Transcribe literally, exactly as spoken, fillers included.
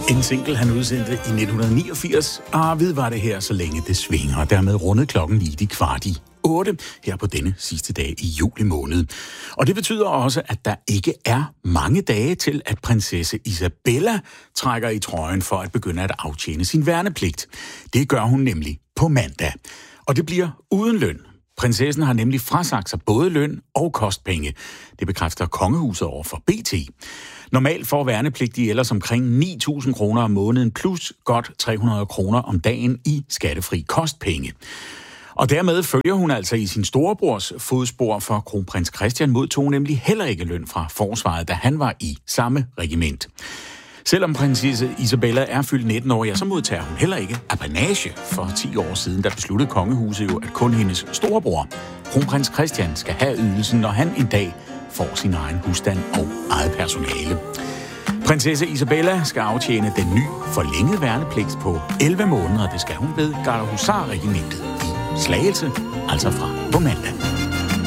En single, han udsendte i nitten niogfirs. Arvid var det her, så længe det svinger, og dermed rundede klokken lige de kvart i otte her på denne sidste dag i juli måned. Og det betyder også, at der ikke er mange dage til, at prinsesse Isabella trækker i trøjen for at begynde at aftjene sin værnepligt. Det gør hun nemlig på mandag. Og det bliver uden løn. Prinsessen har nemlig frasagt sig både løn og kostpenge. Det bekræfter kongehuset over for B T. Normalt får værnepligtige ellers omkring ni tusind kroner om måneden plus godt tre hundrede kroner om dagen i skattefri kostpenge. Og dermed følger hun altså i sin storebrors fodspor, for kronprins Christian modtog nemlig heller ikke løn fra forsvaret, da han var i samme regiment. Selvom prinsesse Isabella er fyldt nitten år, ja, så modtager hun heller ikke apanage. For ti år siden, der besluttede kongehuset jo, at kun hendes storebror, kronprins Christian, skal have ydelsen, når han en dag får sin egen husstand og eget personale. Prinsesse Isabella skal aftjene den nye forlængede værnepligt på elleve måneder. Det skal hun ved Gardehusarregimentet i Slagelse, altså fra på mandag.